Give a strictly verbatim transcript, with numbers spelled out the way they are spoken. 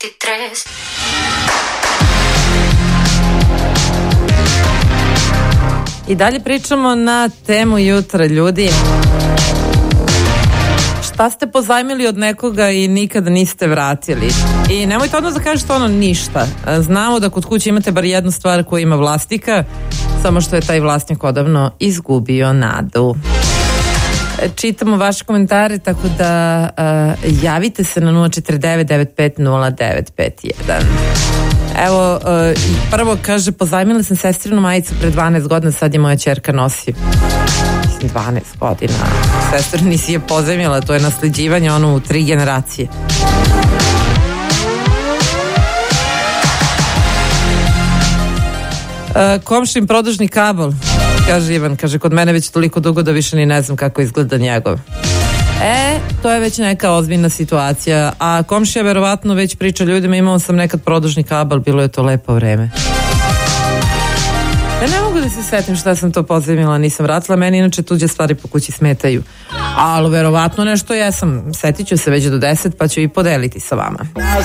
veintitrés. I dalje pričamo na temu jutra, ljudi. Šta ste pozajmili od nekoga i nikada niste vratili? I nemojte odmah da kažete ono ništa. Znamo da kod kuće imate bar jednu stvar koja ima vlasnika, samo što je taj vlasnik odavno izgubio nadu. Čitamo vaše komentare, tako da uh, javite se na nula četiri devet devet pet nula devet pet jedan. Evo, uh, prvo kaže, pozajmila sam sestrinu majicu pre dvanaest godina, sad je moja ćerka nosi. Mislim, dvanaest godina. Sestra nisi je pozajmila, to je nasleđivanje ono u tri generacije. Uh, komšin produžni kabel, kaže Ivan, kaže, kod mene već toliko dugo da više ni ne znam kako izgleda njegov. E, to je već neka ozbiljna situacija, a komšija verovatno već priča ljudima, imao sam nekad produžni kabel, bilo je to lepo vreme. Ja ne mogu da se setim šta sam to pozajmila, nisam vratila, meni inače tuđe stvari po kući smetaju. Ali verovatno nešto jesam, setit ću se već do deset pa ću i podeliti sa vama.